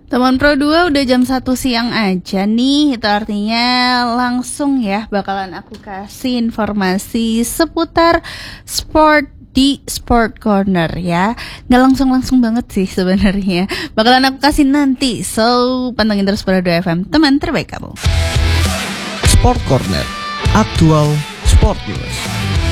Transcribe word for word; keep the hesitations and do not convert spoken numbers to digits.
Teman Pro dua udah jam satu siang aja nih. Itu artinya langsung ya bakalan aku kasih informasi seputar sport di Sport Corner ya. Gak langsung-langsung banget sih sebenarnya. Bakalan aku kasih nanti. So, pantengin terus Pro dua F M, teman terbaik kamu. Sport Corner, aktual sport news.